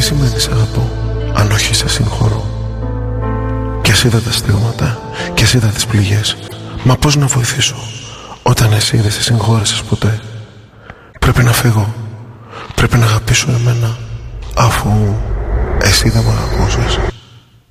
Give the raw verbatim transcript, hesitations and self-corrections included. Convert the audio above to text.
τι σημαίνει σ' αγαπώ, αν όχι σε συγχωρώ. Κι ας είδα τα στίγματα, κι ας είδα τις πληγές, μα πώς να βοηθήσω όταν εσύ δεν σε συγχώρεσες ποτέ. Πρέπει να φύγω, πρέπει να αγαπήσω εμένα, αφού εσύ δεν μ' αγαπούσες.